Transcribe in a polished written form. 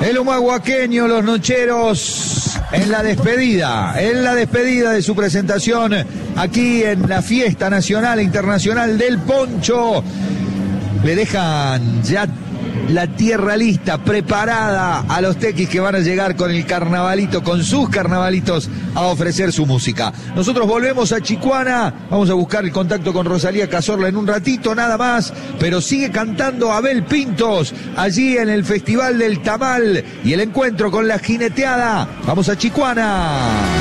El humahuaqueño, los nocheros, en la despedida de su presentación aquí en la fiesta nacional e internacional del poncho. Le dejan ya la tierra lista, preparada a los tequis que van a llegar con el carnavalito, con sus carnavalitos, a ofrecer su música. Nosotros volvemos a Chicuana, vamos a buscar el contacto con Rosalía Cazorla en un ratito nada más, pero sigue cantando Abel Pintos allí en el Festival del Tamal y el encuentro con la jineteada. Vamos a Chicuana.